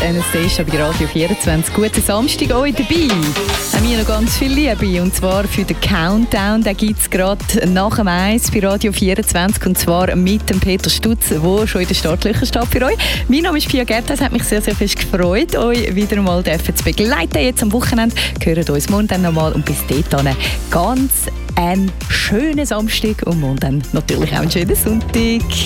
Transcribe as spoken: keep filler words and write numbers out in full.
Anastasia bei Radio vierundzwanzig. Guten Samstag euch dabei. Haben wir noch ganz viel Liebe. Und zwar für den Countdown. Den gibt es gerade nach dem Eis bei Radio vierundzwanzig. Und zwar mit dem Peter Stutz, der schon in den Startlöchern steht für euch. Mein Name ist Pia Gertes. Es hat mich sehr, sehr fest gefreut, euch wieder einmal zu begleiten. Jetzt am Wochenende hören uns morgen dann nochmal. Und bis dahin ganz einen schönen Samstag und morgen dann natürlich auch einen schönen Sonntag.